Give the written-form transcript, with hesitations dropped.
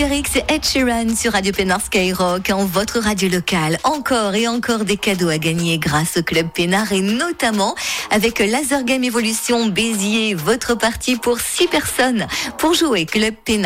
Garrix et Ed Sheeran sur Radio Pénard Skyrock, en votre radio locale. Encore et encore des cadeaux à gagner grâce au Club Pénard et notamment avec Laser Game Evolution Béziers, votre partie pour 6 personnes. Pour jouer, Club Pénard.